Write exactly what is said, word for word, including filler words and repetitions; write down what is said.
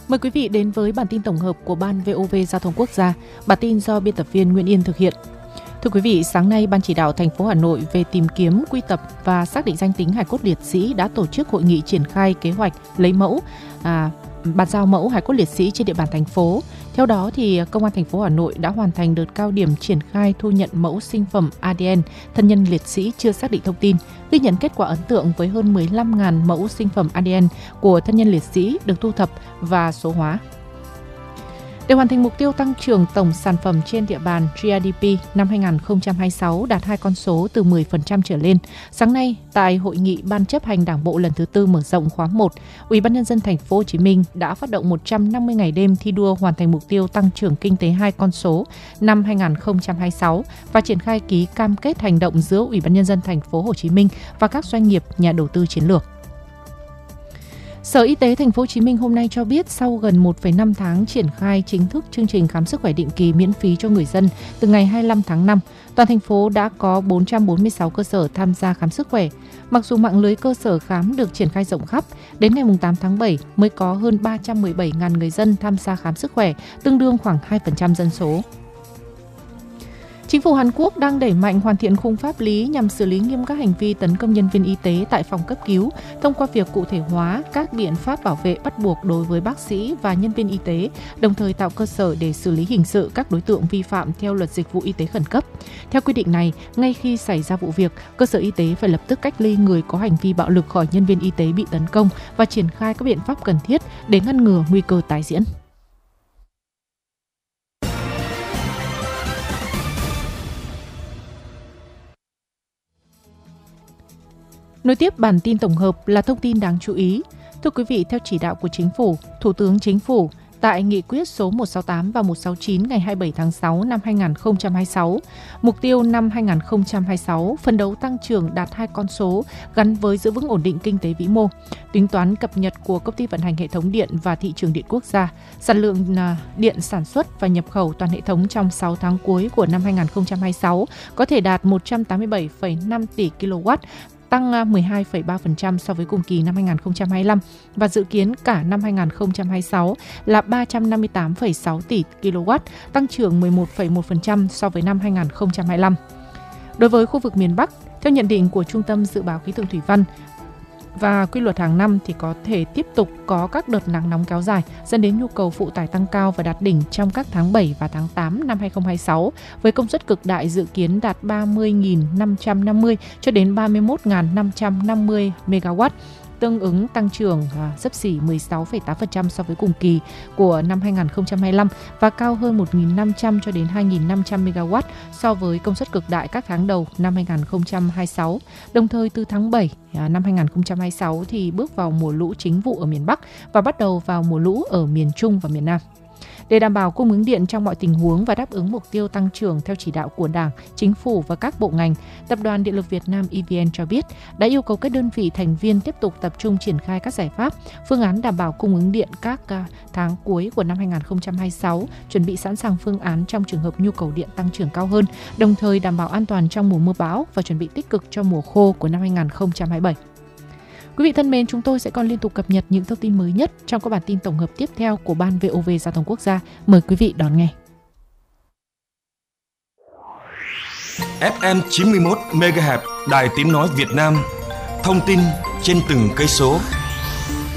Mời quý vị đến với bản tin tổng hợp của Ban vê o vê Giao thông Quốc gia. Bản tin do biên tập viên Nguyễn Yên thực hiện. Thưa quý vị, sáng nay Ban chỉ đạo thành phố Hà Nội về tìm kiếm, quy tập và xác định danh tính hài cốt liệt sĩ đã tổ chức hội nghị triển khai kế hoạch lấy mẫu, à, bàn giao mẫu hài cốt liệt sĩ trên địa bàn thành phố. Theo đó, thì Công an thành phố Hà Nội đã hoàn thành đợt cao điểm triển khai thu nhận mẫu sinh phẩm a đê en thân nhân liệt sĩ chưa xác định thông tin, ghi nhận kết quả ấn tượng với hơn mười lăm nghìn mẫu sinh phẩm a đê en của thân nhân liệt sĩ được thu thập và số hóa. Để hoàn thành mục tiêu tăng trưởng tổng sản phẩm trên địa bàn giê đê pê năm hai không hai sáu đạt hai con số từ mười phần trăm trở lên, sáng nay tại hội nghị Ban chấp hành Đảng bộ lần thứ tư mở rộng khóa một, Ủy ban nhân dân thành phố Hồ Chí Minh đã phát động một trăm năm mươi ngày đêm thi đua hoàn thành mục tiêu tăng trưởng kinh tế hai con số năm hai không hai sáu và triển khai ký cam kết hành động giữa Ủy ban nhân dân thành phố Hồ Chí Minh và các doanh nghiệp, nhà đầu tư chiến lược. Sở Y tế thành phố Hồ Chí Minh hôm nay cho biết sau gần một phẩy năm tháng triển khai chính thức chương trình khám sức khỏe định kỳ miễn phí cho người dân từ ngày hai mươi lăm tháng năm, toàn thành phố đã có bốn trăm bốn mươi sáu cơ sở tham gia khám sức khỏe. Mặc dù mạng lưới cơ sở khám được triển khai rộng khắp, đến ngày tám tháng bảy mới có hơn ba trăm mười bảy nghìn người dân tham gia khám sức khỏe, tương đương khoảng hai phần trăm dân số. Chính phủ Hàn Quốc đang đẩy mạnh hoàn thiện khung pháp lý nhằm xử lý nghiêm các hành vi tấn công nhân viên y tế tại phòng cấp cứu thông qua việc cụ thể hóa các biện pháp bảo vệ bắt buộc đối với bác sĩ và nhân viên y tế, đồng thời tạo cơ sở để xử lý hình sự các đối tượng vi phạm theo luật dịch vụ y tế khẩn cấp. Theo quy định này, ngay khi xảy ra vụ việc, cơ sở y tế phải lập tức cách ly người có hành vi bạo lực khỏi nhân viên y tế bị tấn công và triển khai các biện pháp cần thiết để ngăn ngừa nguy cơ tái diễn. Nối tiếp bản tin tổng hợp là thông tin đáng chú ý. Thưa quý vị, theo chỉ đạo của Chính phủ, Thủ tướng Chính phủ tại nghị quyết số một trăm sáu mươi tám và một trăm sáu mươi chín ngày hai mươi bảy tháng sáu năm hai không hai sáu, mục tiêu năm hai không hai sáu phấn đấu tăng trưởng đạt hai con số gắn với giữ vững ổn định kinh tế vĩ mô. Tính toán cập nhật của Công ty vận hành hệ thống điện và thị trường điện quốc gia, sản lượng điện sản xuất và nhập khẩu toàn hệ thống trong sáu tháng cuối của năm hai không hai sáu có thể đạt một trăm tám mươi bảy phẩy năm tỷ ki lô oát, tăng mười hai phẩy ba phần trăm so với cùng kỳ năm hai không hai lăm và dự kiến cả năm hai không hai sáu là ba trăm năm mươi tám phẩy sáu tỷ ki lô oát, tăng trưởng mười một phẩy một phần trăm so với năm hai không hai lăm. Đối với khu vực miền Bắc, theo nhận định của Trung tâm Dự báo Khí tượng Thủy văn và quy luật hàng năm thì có thể tiếp tục có các đợt nắng nóng kéo dài dẫn đến nhu cầu phụ tải tăng cao và đạt đỉnh trong các tháng bảy và tháng tám năm hai không hai sáu với công suất cực đại dự kiến đạt ba mươi nghìn năm trăm năm mươi cho đến ba mươi mốt nghìn năm trăm năm mươi mê ga oát, tương ứng tăng trưởng à, xấp xỉ mười sáu phẩy tám phần trăm so với cùng kỳ của năm hai không hai lăm và cao hơn một nghìn năm trăm cho đến hai nghìn năm trăm mê ga oát so với công suất cực đại các tháng đầu năm hai không hai sáu. Đồng thời từ tháng bảy à, năm hai không hai sáu thì bước vào mùa lũ chính vụ ở miền Bắc và bắt đầu vào mùa lũ ở miền Trung và miền Nam. Để đảm bảo cung ứng điện trong mọi tình huống và đáp ứng mục tiêu tăng trưởng theo chỉ đạo của Đảng, Chính phủ và các bộ ngành, Tập đoàn Điện lực Việt Nam e vê en cho biết đã yêu cầu các đơn vị thành viên tiếp tục tập trung triển khai các giải pháp, phương án đảm bảo cung ứng điện các tháng cuối của năm hai không hai sáu, chuẩn bị sẵn sàng phương án trong trường hợp nhu cầu điện tăng trưởng cao hơn, đồng thời đảm bảo an toàn trong mùa mưa bão và chuẩn bị tích cực cho mùa khô của năm hai không hai bảy. Quý vị thân mến, chúng tôi sẽ còn liên tục cập nhật những thông tin mới nhất trong các bản tin tổng hợp tiếp theo của Ban vê o vê Giao thông Quốc gia. Mời quý vị đón nghe. ép em chín mươi mốt mê ga héc Đài Tiếng nói Việt Nam. Thông tin trên từng cây số.